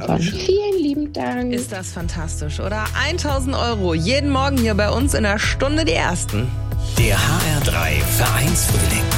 irgendwann. Vielen lieben Dank. Ist das fantastisch, oder? 1.000 Euro jeden Morgen hier bei uns in der Stunde die Ersten. Der HR3 Vereinsfrühling.